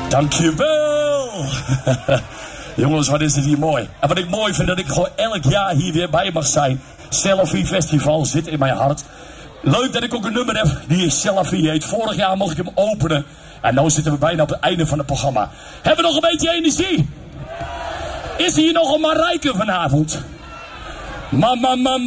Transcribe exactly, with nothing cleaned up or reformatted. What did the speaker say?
Dankjewel. Jongens, wat is het hier mooi. En wat ik mooi vind, dat ik gewoon elk jaar hier weer bij mag zijn. Selfie Festival zit in mijn hart. Leuk dat ik ook een nummer heb die Selfie heet. Vorig jaar mocht ik hem openen. En nu zitten we bijna op het einde van het programma. Hebben we nog een beetje energie? Is hier nog een Marijke vanavond? Mama, mama.